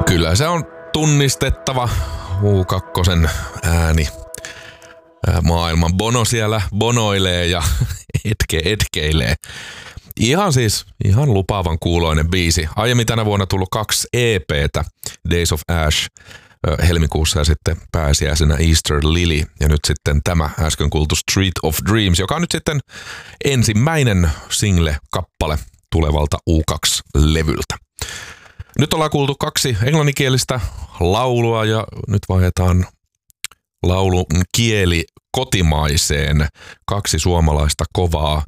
Kyllä se on tunnistettava U2 ääni. Maailman Bono siellä bonoilee ja etkeilee. Ihan lupaavan kuuloinen biisi. Aiemmin tänä vuonna tullut 2 EP:tä, Days of Ash helmikuussa ja sitten pääsiäisenä Easter Lily. Ja nyt sitten tämä äsken kuultu Street of Dreams, joka on nyt sitten ensimmäinen single-kappale tulevalta U2-levyltä. Nyt ollaan kuultu 2 englanninkielistä laulua ja nyt vaihdetaan laulun kieli kotimaiseen. 2 suomalaista kovaa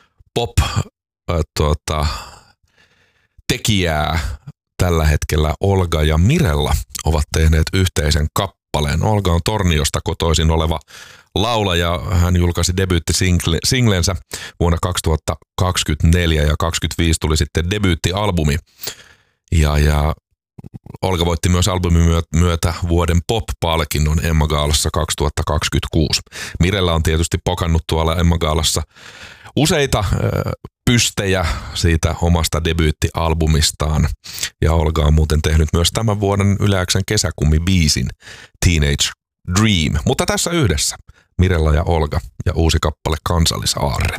tekijää tällä hetkellä, Olga ja Mirella, ovat tehneet yhteisen kappaleen. Olga on Torniosta kotoisin oleva laulaja. Hän julkaisi debyyttisinglensä vuonna 2024 ja 2025 tuli sitten debyyttialbumi. Ja Olga voitti myös albumin myötä vuoden pop-palkinnon Emma Gaalassa 2026. Mirella on tietysti pokannut tuolla Emma Gaalassa useita pystejä siitä omasta debyyttialbumistaan. Ja Olga on muuten tehnyt myös tämän vuoden Yle X:n kesäkummibiisin Teenage Dream. Mutta tässä yhdessä Mirella ja Olga ja uusi kappale Kansallisaarre.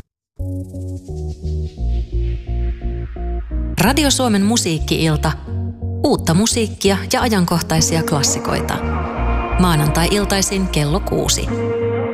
Radio Suomen musiikki-ilta. Uutta musiikkia ja ajankohtaisia klassikoita. Maanantai-iltaisin kello 6.